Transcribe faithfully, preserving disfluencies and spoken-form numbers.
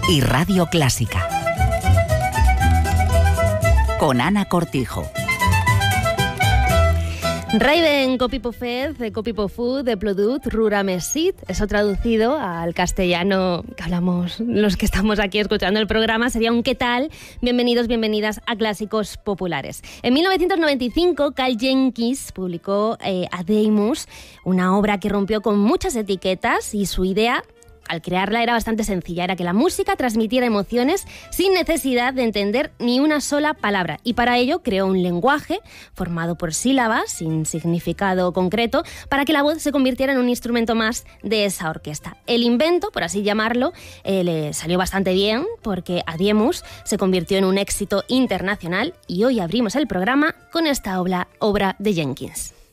y Radio Clásica. Con Ana Cortijo. Raiden copipofed, de copipofud, de plodut, ruramesit. Eso traducido al castellano que hablamos los que estamos aquí escuchando el programa sería un ¿qué tal? Bienvenidos, bienvenidas a Clásicos Populares. En mil novecientos noventa y cinco, Karl Jenkins publicó eh, Ademus, una obra que rompió con muchas etiquetas, y su idea al crearla era bastante sencilla, era que la música transmitiera emociones sin necesidad de entender ni una sola palabra, y para ello creó un lenguaje formado por sílabas sin significado concreto para que la voz se convirtiera en un instrumento más de esa orquesta. El invento, por así llamarlo, eh, le salió bastante bien porque Ademus se convirtió en un éxito internacional, y hoy abrimos el programa con esta obra, obra de Jenkins.